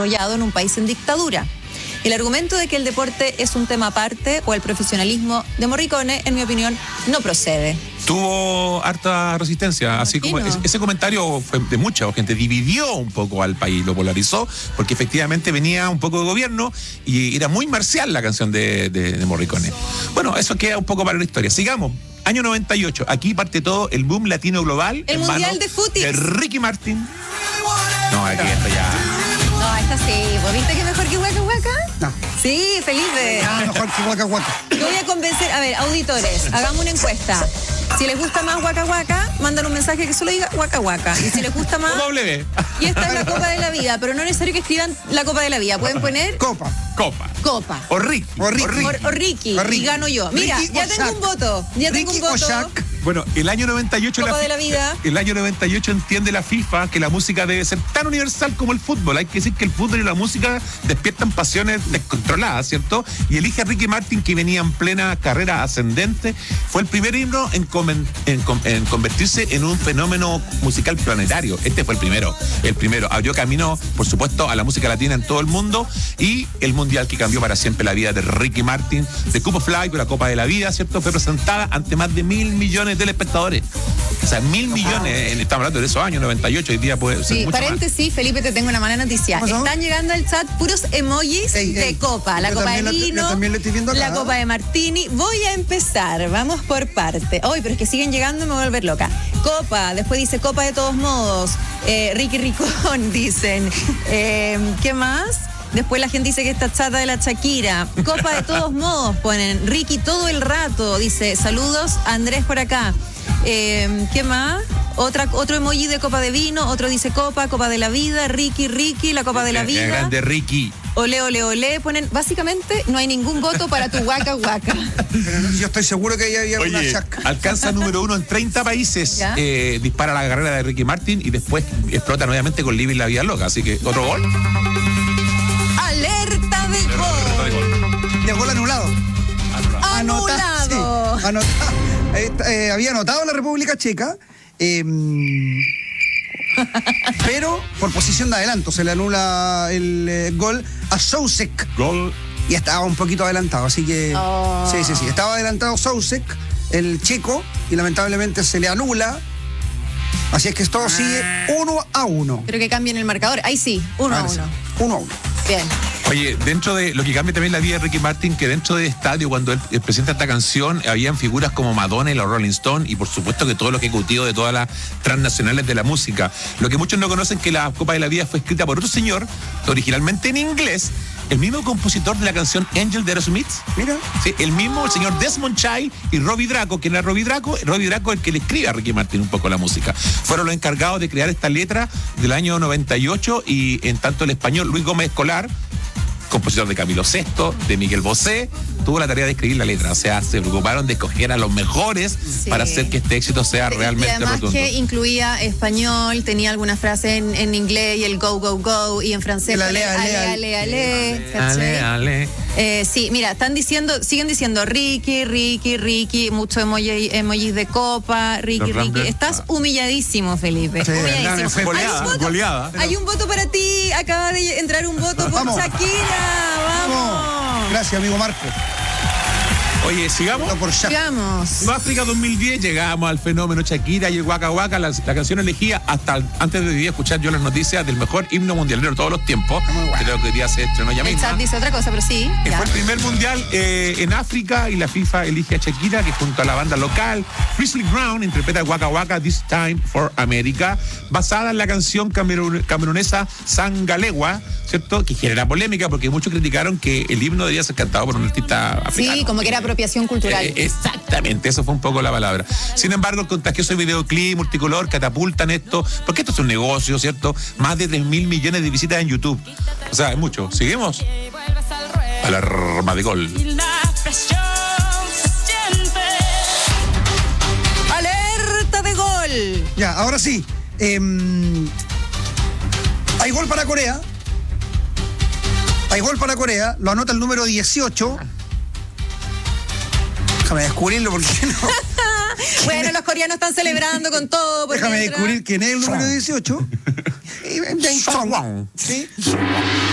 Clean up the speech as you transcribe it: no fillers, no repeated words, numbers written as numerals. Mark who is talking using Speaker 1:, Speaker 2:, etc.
Speaker 1: desarrollado en un país en dictadura. El argumento de que el deporte es un tema aparte o el profesionalismo de Morricone, en mi opinión, no procede.
Speaker 2: Tuvo harta resistencia, así como ese comentario fue de mucha gente, dividió un poco al país, lo polarizó, porque efectivamente venía un poco de gobierno y era muy marcial la canción de Morricone. Bueno, eso queda un poco para la historia. Sigamos. Año 98, aquí parte todo el boom latino global.
Speaker 1: El mundial de fútbol.
Speaker 2: De Ricky Martin. No, aquí esto ya...
Speaker 1: No, esta sí. ¿Viste que es mejor que Waka Waka?
Speaker 3: No.
Speaker 1: Sí, Felipe.
Speaker 3: Mejor que Waka Waka.
Speaker 1: Yo voy a convencer, a ver, auditores, hagamos una encuesta. Si les gusta más Waka Waka, mandan un mensaje que solo diga Waka Waka. Y si les gusta más...
Speaker 2: W.
Speaker 1: Y esta es la Copa de la Vida, pero no es necesario que escriban la Copa de la Vida. Pueden poner...
Speaker 3: Copa.
Speaker 2: O Ricky.
Speaker 3: O Ricky.
Speaker 1: Y gano yo. Mira,
Speaker 3: Ricky
Speaker 1: ya
Speaker 3: o
Speaker 1: tengo
Speaker 3: Shaq.
Speaker 1: un voto.
Speaker 3: Ricky o Shaq.
Speaker 2: Bueno, el año 98...
Speaker 1: Copa de la Vida.
Speaker 2: El año 98 entiende la FIFA que la música debe ser tan universal como el fútbol. Hay que decir que el fútbol y la música despiertan pasiones descontroladas, ¿cierto? Y elige a Ricky Martin, que venía en plena carrera ascendente. Fue el primer himno en convertirse en un fenómeno musical planetario. Este fue el primero. Abrió camino, por supuesto, a la música latina en todo el mundo, y el mundial que cambió para siempre la vida de Ricky Martin. The Cup of Life, la Copa de la Vida, ¿cierto? Fue presentada ante más de 1.000 millones de telespectadores. O sea, 1.000 millones, estamos hablando de esos años, 98, hoy día puede ser
Speaker 1: Sí,
Speaker 2: mucho
Speaker 1: paréntesis,
Speaker 2: más.
Speaker 1: Felipe, te tengo una mala noticia. Están llegando al chat puros emojis de copa. La
Speaker 3: Yo
Speaker 1: copa de
Speaker 3: también
Speaker 1: vino,
Speaker 3: yo también lo estoy viendo acá.
Speaker 1: la copa de martini. Voy a empezar, vamos por parte. Hoy, pero es que siguen llegando y me voy a volver loca. Copa, después dice copa de todos modos. Ricky Ricón, dicen. ¿Qué más? Después la gente dice que está chata de la Shakira. Copa de todos modos, ponen. Ricky todo el rato, dice. Saludos, Andrés por acá. ¿Qué más? Otro emoji de copa de vino, otro dice copa de la vida, Ricky, la copa de la vida.
Speaker 2: Grande Ricky.
Speaker 1: Ole, ponen, básicamente no hay ningún voto para tu Waka Waka.
Speaker 3: Pero yo estoy seguro que ahí había una
Speaker 2: Oye,
Speaker 3: Shaq.
Speaker 2: alcanza número 1 en 30 países, dispara la carrera de Ricky Martin y después explota nuevamente con Living la Vida Loca, así que otro gol.
Speaker 1: Alerta de gol.
Speaker 3: De gol anulado.
Speaker 1: Anulado.
Speaker 3: Sí, había anotado la República Checa, pero por posición de adelanto se le anula el gol a Souček.
Speaker 2: Gol.
Speaker 3: Y estaba un poquito adelantado, así que... Sí. Estaba adelantado Souček, el checo, y lamentablemente se le anula. Así es que todo sigue 1-1.
Speaker 1: Pero que cambien el marcador. Ahí sí, 1-1.
Speaker 3: 1-1.
Speaker 1: Bien.
Speaker 2: Oye, dentro de lo que cambia también la vida de Ricky Martin, que dentro del estadio, cuando él presenta esta canción, habían figuras como Madonna y los Rolling Stones, y por supuesto que todos los ejecutivos de todas las transnacionales de la música. Lo que muchos no conocen, que la Copa de la Vida fue escrita por otro señor, originalmente en inglés, el mismo compositor de la canción Angel de Aerosmith.
Speaker 3: Mira.
Speaker 2: Sí, el mismo, el señor Desmond Child y Robbie Draco. ¿Quién era Robbie Draco? Robbie Draco es el que le escribe a Ricky Martin un poco la música. Fueron los encargados de crear esta letra del año 98, y en tanto el español Luis Gómez Escolar, compositor de Camilo VI, de Miguel Bosé, tuvo la tarea de escribir la letra. O sea, se preocuparon de escoger a los mejores para hacer que este éxito sea realmente
Speaker 1: y además
Speaker 2: rotundo.
Speaker 1: Que incluía español, tenía alguna frase en inglés, y el go, go, go, y en francés.
Speaker 3: Ale.
Speaker 1: Sí, mira, siguen diciendo Ricky, muchos emojis de copa, Ricky. Estás humilladísimo, Felipe.
Speaker 3: Sí,
Speaker 1: humilladísimo.
Speaker 2: Goleada.
Speaker 1: Hay un voto para ti, acaba de entrar un voto por Shakira. Vamos.
Speaker 3: Gracias, amigo Marco.
Speaker 2: Oye, sigamos.
Speaker 3: Por Shaq.
Speaker 1: Sigamos.
Speaker 2: Sudáfrica 2010, llegamos al fenómeno Shakira y el Waka Waka, la canción elegida hasta antes de escuchar yo las noticias del mejor himno mundialero de todos los tiempos. Creo que hoy día se estrenó ya
Speaker 1: El
Speaker 2: mismo.
Speaker 1: chat dice otra cosa, pero sí.
Speaker 2: Fue el primer mundial en África, y la FIFA elige a Shakira, que junto a la banda local Frizzly Ground interpreta Waka Waka This Time for America, basada en la canción camerunesa Sangalewa, ¿cierto? Que genera polémica porque muchos criticaron que el himno debería ser cantado por un artista africano.
Speaker 1: Sí, como que era apropiación cultural.
Speaker 2: Exactamente, eso fue un poco la palabra. Sin embargo, el contagioso videoclip multicolor catapultan esto, porque esto es un negocio, ¿cierto? Más de 3.000 millones de visitas en YouTube. O sea, es mucho. ¿Seguimos? Alarma de gol.
Speaker 1: ¡Alerta de gol!
Speaker 3: Ya, ahora sí. Hay gol para Corea. Lo anota el número 18. Déjame descubrirlo porque no.
Speaker 1: Bueno, los coreanos están celebrando con todo.
Speaker 3: Déjame descubrir quién es el número 18.
Speaker 2: Song.
Speaker 3: Sí.